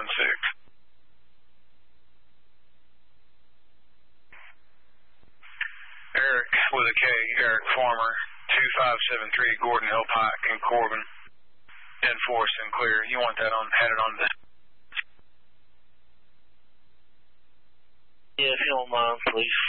Eric with a K, Eric Farmer, 2573 Gordon Hill Pike in Corbin. Enforced and clear. You want that on, had it on the... Yeah, if you don't mind, please.